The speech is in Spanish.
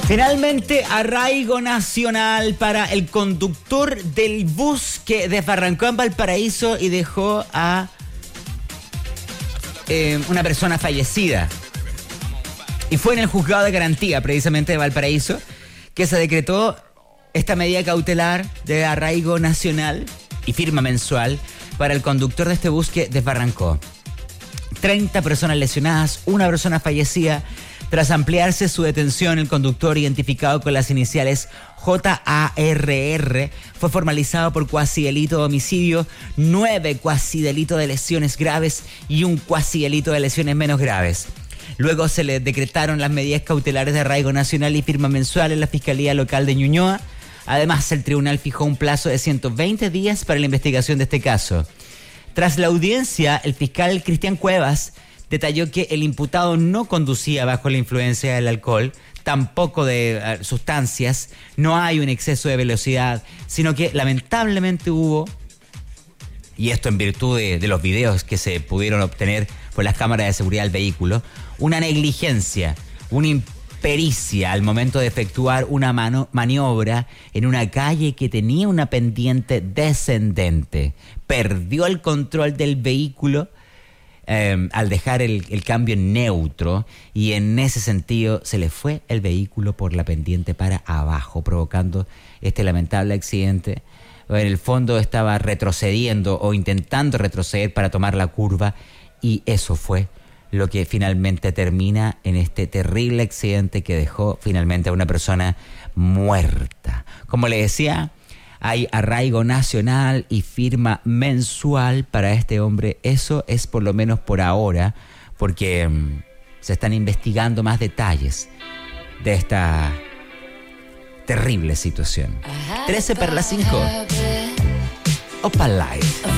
Finalmente, arraigo nacional para el conductor del bus que desbarrancó en Valparaíso y dejó a una persona fallecida. Y fue en el juzgado de garantía, precisamente de Valparaíso, que se decretó esta medida cautelar de arraigo nacional y firma mensual para el conductor de este bus que desbarrancó. 30 personas lesionadas, una persona fallecida. Tras ampliarse su detención, el conductor, identificado con las iniciales JARR, fue formalizado por cuasidelito de homicidio, 9 cuasidelito de lesiones graves y un cuasidelito de lesiones menos graves. Luego se le decretaron las medidas cautelares de arraigo nacional y firma mensual en la Fiscalía Local de Ñuñoa. Además, el tribunal fijó un plazo de 120 días para la investigación de este caso. Tras la audiencia, el fiscal Cristian Cuevas detalló que el imputado no conducía bajo la influencia del alcohol, tampoco de sustancias, no hay un exceso de velocidad, sino que lamentablemente hubo, y esto en virtud de los videos que se pudieron obtener por las cámaras de seguridad del vehículo, una negligencia, una impericia al momento de efectuar una maniobra en una calle que tenía una pendiente descendente. Perdió el control del vehículo al dejar el cambio en neutro, y en ese sentido se le fue el vehículo por la pendiente para abajo, provocando este lamentable accidente. En el fondo estaba retrocediendo o intentando retroceder para tomar la curva, y eso fue lo que finalmente termina en este terrible accidente que dejó finalmente a una persona muerta. Como le decía, hay arraigo nacional y firma mensual para este hombre. Eso es por lo menos por ahora, porque se están investigando más detalles de esta terrible situación. 13 para las 5. Opa Live.